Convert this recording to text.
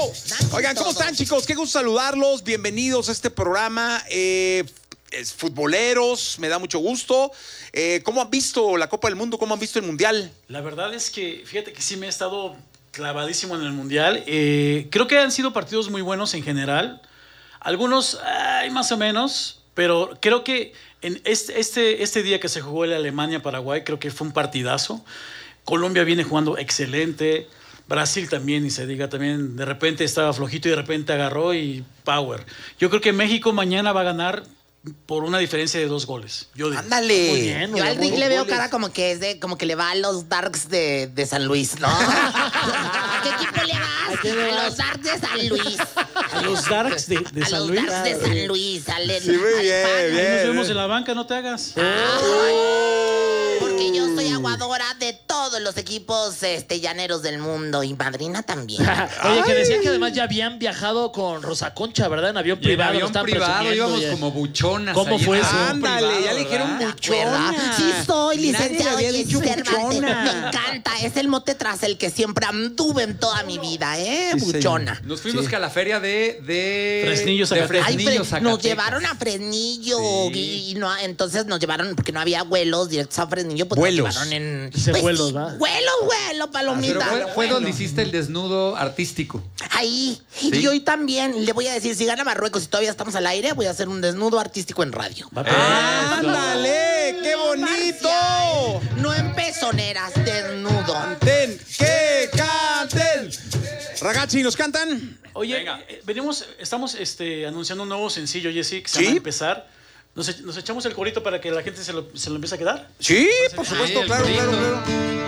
Oigan, ¿cómo están, chicos? Qué gusto saludarlos. Bienvenidos a este programa. Futboleros, me da mucho gusto. ¿Cómo han visto la Copa del Mundo? ¿Cómo han visto el Mundial? La verdad es que, fíjate que sí me he estado clavadísimo en el Mundial. Creo que han sido partidos muy buenos en general. Algunos, más o menos, pero creo que en este día que se jugó el Alemania-Paraguay, creo que fue un partidazo. Colombia viene jugando excelente. Brasil también, y se diga también, de repente estaba flojito y de repente agarró y power. Yo creo que México mañana va a ganar por una diferencia de 2 goles. Ándale. Muy bien, yo al Rick le veo cara como que es como que le va a los Darks de San Luis, ¿no? ¿A qué equipo le vas? A los Darks de San Luis. ¿A los Darks de San Luis? A los Darks de San Luis. Sí, muy bien, bien. Ahí nos vemos en la banca, no te hagas. Porque yo soy aguadora de todos los equipos llaneros del mundo y madrina también. Oye, que decían que además ya habían viajado con Rosa Concha, ¿verdad? En avión privado. En avión privado íbamos como buchonas. ¿Cómo fue eso? Ándale, ya le dijeron buchona. Sí soy licenciado Nadie le había en dicho Cervantes. buchona. Me encanta, es el mote tras el que siempre anduve en toda mi vida, Sí, buchona. Nos fuimos que a la feria de Fresnillo, de Zacatecas. Fresnillo, Nos Zacatecas. llevaron a Fresnillo Sí. y no, entonces nos llevaron, porque no había vuelos directos a Fresnillo, pues Vuelos. nos llevaron en... Dice pues, vuelos, sí, ¿va? Vuelo, palomita. Pero fue donde hiciste el desnudo artístico. Ahí. Y hoy también le voy a decir, si gana Marruecos y todavía estamos al aire, voy a hacer un desnudo artístico en radio. ¡Ándale! ¡Qué bonito! No en pezoneras, desnudo. ¡Canten! ¡Que canten! Ragazzi, ¿nos cantan? Oye, estamos anunciando un nuevo sencillo, Jesse, que se ¿Sí? va a empezar. ¿Nos echamos el corito para que la gente se lo empiece a quedar? Sí, por supuesto, el claro, corito. claro.